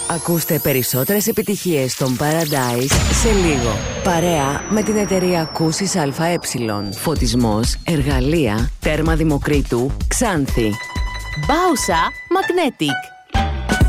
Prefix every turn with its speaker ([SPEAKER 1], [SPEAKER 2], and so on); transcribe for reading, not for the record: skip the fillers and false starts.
[SPEAKER 1] Ακούστε περισσότερες επιτυχίες των Paradise σε λίγο. Παρέα με την εταιρεία Κούσης ΑΕ. Φωτισμός, εργαλεία, τέρμα Δημοκρίτου, Ξάνθη.
[SPEAKER 2] Μπάουσα Magnetic.